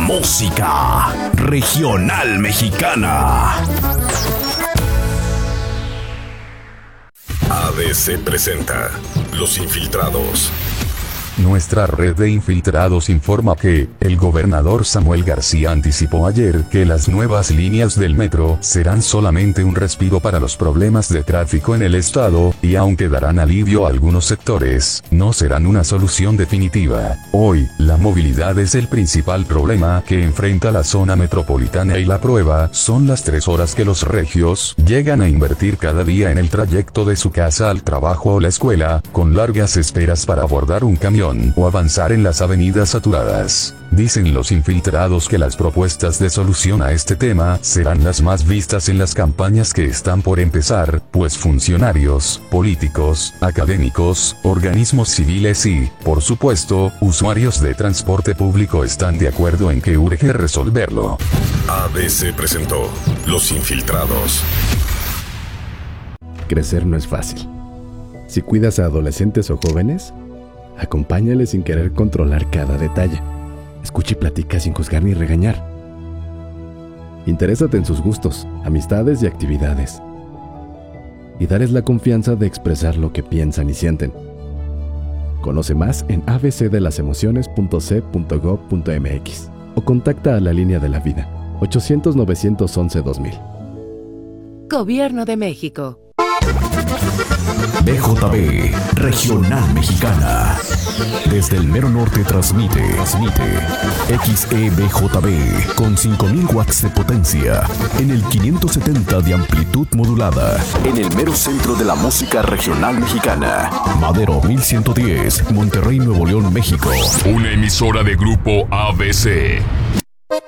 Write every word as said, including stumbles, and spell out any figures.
música regional mexicana. A B C presenta Los Infiltrados. Nuestra red de infiltrados informa que el gobernador Samuel García anticipó ayer que las nuevas líneas del metro serán solamente un respiro para los problemas de tráfico en el estado, y aunque darán alivio a algunos sectores, no serán una solución definitiva. Hoy, la movilidad es el principal problema que enfrenta la zona metropolitana, y la prueba son las tres horas que los regios llegan a invertir cada día en el trayecto de su casa al trabajo o la escuela, con largas esperas para abordar un camión o avanzar en las avenidas saturadas. Dicen los infiltrados que las propuestas de solución a este tema serán las más vistas en las campañas que están por empezar, pues funcionarios, políticos, académicos, organismos civiles y, por supuesto, usuarios de transporte público están de acuerdo en que urge resolverlo. A B C presentó Los Infiltrados. Crecer no es fácil. Si cuidas a adolescentes o jóvenes, acompáñale sin querer controlar cada detalle. Escucha y platica sin juzgar ni regañar. Interésate en sus gustos, amistades y actividades. Y darles la confianza de expresar lo que piensan y sienten. Conoce más en a b c de las emociones punto c punto gob punto m x o contacta a la línea de la vida ochocientos, novecientos once, dos mil. Gobierno de México. B J B, Regional Mexicana. Desde el mero norte transmite, transmite X E B J B con cinco mil watts de potencia en el quinientos setenta de amplitud modulada en el mero centro de la música regional mexicana. Madero mil ciento diez, Monterrey, Nuevo León, México. Una emisora de Grupo A B C.